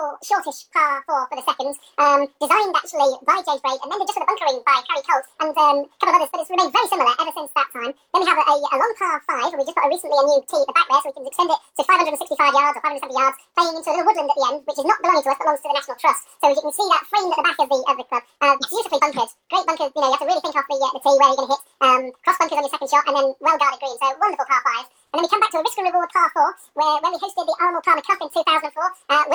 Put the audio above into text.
wonderful, shortish par 4 for the second, designed actually by James Braid, amended just for the bunkering by Harry Colt and a couple of others, but it's remained very similar ever since that time. Then we have a long par 5, where we just got recently a new tee at the back there, so we can extend it to 565 yards or 570 yards, playing into a little woodland at the end, which is not belonging to us, but belongs to the National Trust. So as you can see that framed at the back of the club, beautifully bunkered, great bunkers. You have to really think off the tee where you're going to hit, cross bunkers on your second shot, and then well guarded green. So wonderful par 5. And then we come back to a risk and reward par 4, where we hosted the Arnold Palmer Cup in 2004.